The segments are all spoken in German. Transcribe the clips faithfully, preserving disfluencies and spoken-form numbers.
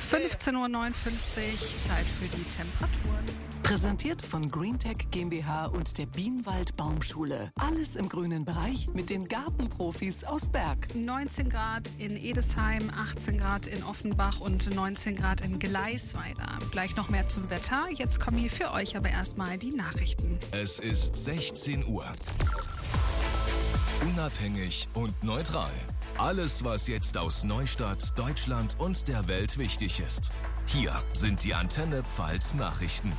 fünfzehn Uhr neunundfünfzig, Zeit für die Temperaturen. Präsentiert von Greentech GmbH und der Bienenwald Baumschule. Alles im grünen Bereich mit den Gartenprofis aus Berg. neunzehn Grad in Edesheim, achtzehn Grad in Offenbach und neunzehn Grad in Gleisweiler. Gleich noch mehr zum Wetter. Jetzt kommen hier für euch aber erstmal die Nachrichten. Es ist sechzehn Uhr. Unabhängig und neutral. Alles, was jetzt aus Neustadt, Deutschland und der Welt wichtig ist. Hier sind die Antenne Pfalz Nachrichten.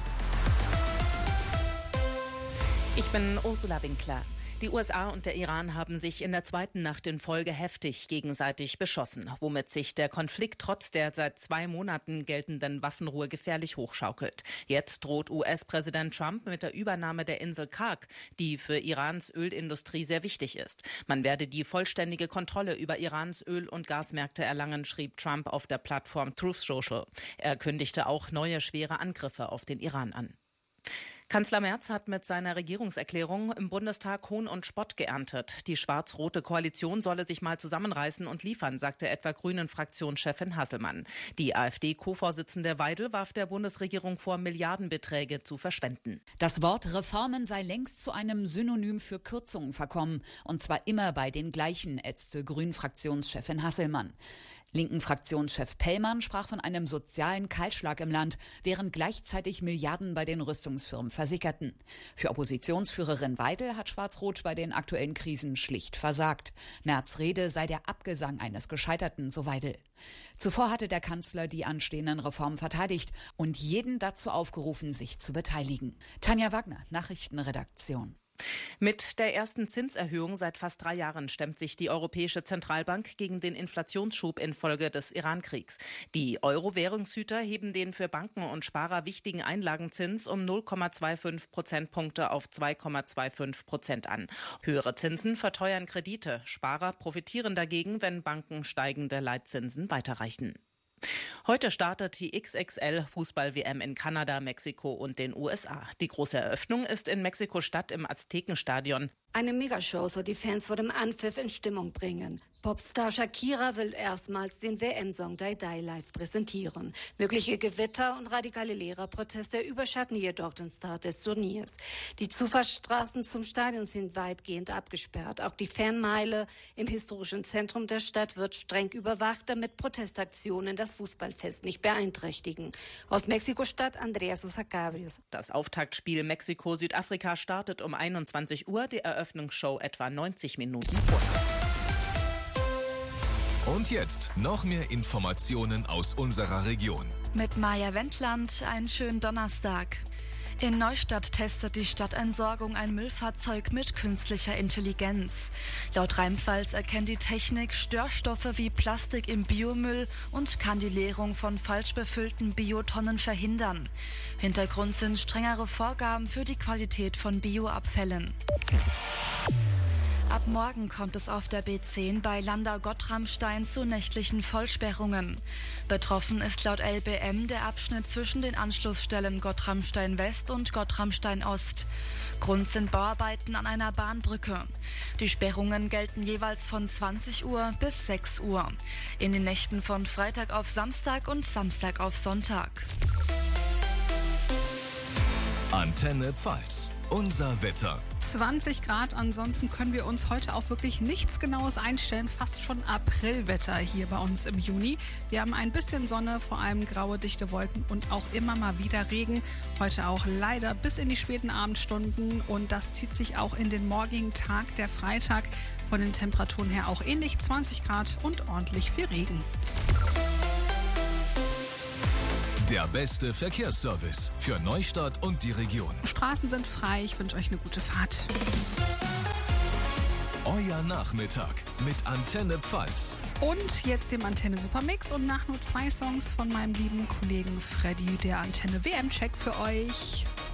Ich bin Ursula Winkler. Die U S A und der Iran haben sich in der zweiten Nacht in Folge heftig gegenseitig beschossen, womit sich der Konflikt trotz der seit zwei Monaten geltenden Waffenruhe gefährlich hochschaukelt. Jetzt droht U S-Präsident Trump mit der Übernahme der Insel Karg, die für Irans Ölindustrie sehr wichtig ist. Man werde die vollständige Kontrolle über Irans Öl- und Gasmärkte erlangen, schrieb Trump auf der Plattform Truth Social. Er kündigte auch neue schwere Angriffe auf den Iran an. Kanzler Merz hat mit seiner Regierungserklärung im Bundestag Hohn und Spott geerntet. Die schwarz-rote Koalition solle sich mal zusammenreißen und liefern, sagte etwa Grünen-Fraktionschefin Hasselmann. Die AfD-Co-Vorsitzende Weidel warf der Bundesregierung vor, Milliardenbeträge zu verschwenden. Das Wort Reformen sei längst zu einem Synonym für Kürzungen verkommen. Und zwar immer bei den gleichen, ätzte Grünen-Fraktionschefin Hasselmann. Linken Fraktionschef Pellmann sprach von einem sozialen Kahlschlag im Land, während gleichzeitig Milliarden bei den Rüstungsfirmen versickerten. Für Oppositionsführerin Weidel hat Schwarz-Rot bei den aktuellen Krisen schlicht versagt. Merz' Rede sei der Abgesang eines Gescheiterten, so Weidel. Zuvor hatte der Kanzler die anstehenden Reformen verteidigt und jeden dazu aufgerufen, sich zu beteiligen. Tanja Wagner, Nachrichtenredaktion. Mit der ersten Zinserhöhung seit fast drei Jahren stemmt sich die Europäische Zentralbank gegen den Inflationsschub infolge des Iran-Kriegs. Die Euro-Währungshüter heben den für Banken und Sparer wichtigen Einlagenzins um null Komma fünfundzwanzig Prozentpunkte auf zwei Komma fünfundzwanzig Prozent an. Höhere Zinsen verteuern Kredite. Sparer profitieren dagegen, wenn Banken steigende Leitzinsen weiterreichen. Heute startet die X X L-Fußball-W M in Kanada, Mexiko und den U S A. Die große Eröffnung ist in Mexiko-Stadt im Aztekenstadion. Eine Megashow soll die Fans vor dem Anpfiff in Stimmung bringen. Popstar Shakira will erstmals den W M-Song Die Die live präsentieren. Mögliche Gewitter und radikale Lehrerproteste überschatten jedoch den Start des Turniers. Die Zufahrtsstraßen zum Stadion sind weitgehend abgesperrt. Auch die Fanmeile im historischen Zentrum der Stadt wird streng überwacht, damit Protestaktionen das Fußballfest nicht beeinträchtigen. Aus Mexiko-Stadt Andreas Usacabrius. Das Auftaktspiel Mexiko-Südafrika startet um einundzwanzig Uhr. Die Eröffnungsshow etwa neunzig Minuten vorher. Und jetzt noch mehr Informationen aus unserer Region. Mit Maja Wendland einen schönen Donnerstag. In Neustadt testet die Stadtentsorgung ein Müllfahrzeug mit künstlicher Intelligenz. Laut Rheinpfalz erkennt die Technik Störstoffe wie Plastik im Biomüll und kann die Leerung von falsch befüllten Biotonnen verhindern. Hintergrund sind strengere Vorgaben für die Qualität von Bioabfällen. Ab morgen kommt es auf der B zehn bei Landau-Gottramstein zu nächtlichen Vollsperrungen. Betroffen ist laut L B M der Abschnitt zwischen den Anschlussstellen Gottramstein West und Gottramstein Ost. Grund sind Bauarbeiten an einer Bahnbrücke. Die Sperrungen gelten jeweils von zwanzig Uhr bis sechs Uhr. In den Nächten von Freitag auf Samstag und Samstag auf Sonntag. Antenne Pfalz. Unser Wetter. zwanzig Grad, ansonsten können wir uns heute auf wirklich nichts Genaues einstellen. Fast schon Aprilwetter hier bei uns im Juni. Wir haben ein bisschen Sonne, vor allem graue, dichte Wolken und auch immer mal wieder Regen. Heute auch leider bis in die späten Abendstunden und das zieht sich auch in den morgigen Tag, der Freitag. Von den Temperaturen her auch ähnlich, zwanzig Grad und ordentlich viel Regen. Der beste Verkehrsservice für Neustadt und die Region. Straßen sind frei, ich wünsche euch eine gute Fahrt. Euer Nachmittag mit Antenne Pfalz. Und jetzt dem Antenne Supermix und nach nur zwei Songs von meinem lieben Kollegen Freddy, der Antenne W M-Check für euch.